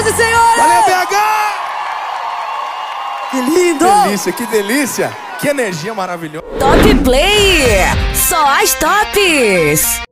senhoras e senhores! Valeu, BH! Que lindo! Que delícia, que delícia! Que energia maravilhosa! Top Play, só as tops.